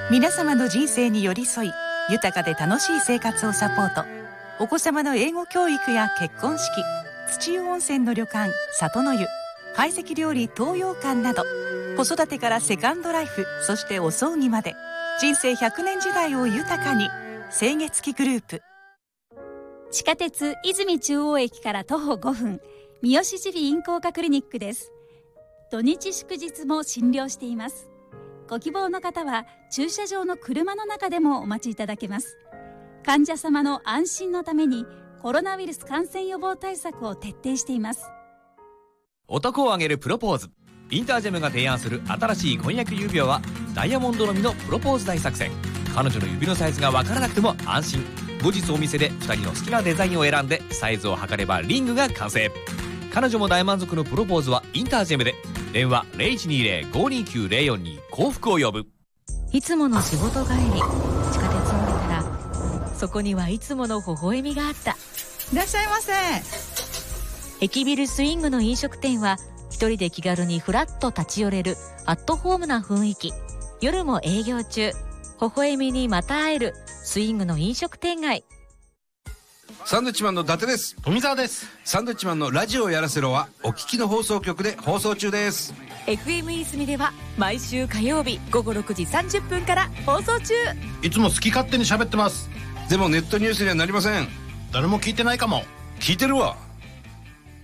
皆様の人生に寄り添い、豊かで楽しい生活をサポート。お子様の英語教育や結婚式、土湯温泉の旅館里の湯、懐石料理東洋館など、子育てからセカンドライフ、そしてお葬儀まで、人生100年時代を豊かに。清月記グループ。 地下鉄泉中央駅から徒歩5分、三好耳鼻咽喉科クリニックです。土日祝日も診療しています。ご希望の方は駐車場の車の中でもお待ちいただけます。患者様の安心のためにコロナウイルス感染予防対策を徹底しています。 男を挙げるプロポーズ。インタージェムが提案する新しい婚約指輪はダイヤモンドのみのプロポーズ大作戦。彼女の指のサイズが分からなくても安心。後日お店で2人の好きなデザインを選んでサイズを測ればリングが完成。彼女も大満足のプロポーズはインタージェムで。電話 0120-529-042 幸福を呼ぶ。 いつもの仕事帰り、地下鉄を降りたらそこにはいつもの微笑みがあった。 いらっしゃいませ。 駅ビルスイングの飲食店は一人で気軽にフラッと立ち寄れるアットホームな雰囲気。夜も営業中。微笑みにまた会えるスイングの飲食店街。 サンドウィッチマンの伊達です。 富澤です。 サンドウィッチマンのラジオやらせろはお聞きの放送局で放送中です。 FM いすみでは毎週火曜日午後6時30分から放送中。 いつも好き勝手に喋ってます。 でもネットニュースにはなりません。 誰も聞いてないかも。 聞いてるわ。